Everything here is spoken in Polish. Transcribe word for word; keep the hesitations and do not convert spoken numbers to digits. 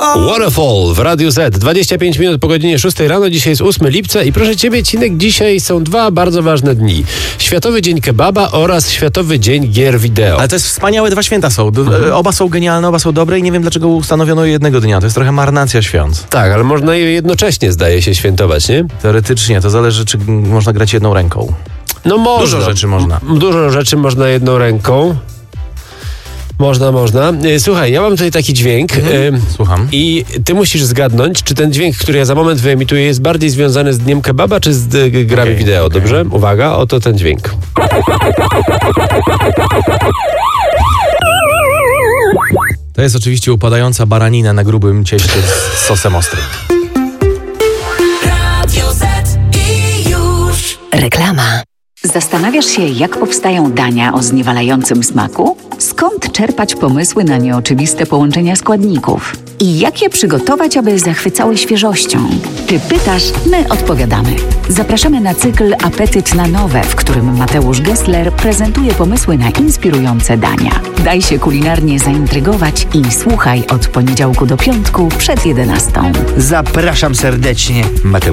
Waterfall w Radiu Z. dwadzieścia pięć minut po godzinie szóstej rano. Dzisiaj jest ósmego lipca i proszę Ciebie, Cinek, dzisiaj są dwa bardzo ważne dni. Światowy Dzień Kebaba oraz Światowy Dzień Gier Wideo. Ale to jest wspaniałe, dwa święta są. D- mhm. Oba są genialne, oba są dobre i nie wiem, dlaczego ustanowiono jednego dnia. To jest trochę marnacja świąt. Tak, ale można je jednocześnie, zdaje się, świętować, nie? Teoretycznie, to zależy, czy można grać jedną ręką. No można. Dużo rzeczy można. Dużo rzeczy można jedną ręką. Można, można. Słuchaj, ja mam tutaj taki dźwięk. Mhm. y, Słucham. I ty musisz zgadnąć, czy ten dźwięk, który ja za moment wyemituję, jest bardziej związany z Dniem Kebaba, czy z y, grami Okay, wideo, okay. dobrze? Uwaga, oto ten dźwięk. To jest oczywiście upadająca baranina na grubym cieście z sosem ostrym. Reklama. Zastanawiasz się, jak powstają dania o zniewalającym smaku? Skąd czerpać pomysły na nieoczywiste połączenia składników? I jak je przygotować, aby zachwycały świeżością? Ty pytasz, my odpowiadamy. Zapraszamy na cykl Apetyt na nowe, w którym Mateusz Gessler prezentuje pomysły na inspirujące dania. Daj się kulinarnie zaintrygować i słuchaj od poniedziałku do piątku przed jedenastą. Zapraszam serdecznie, Mateusz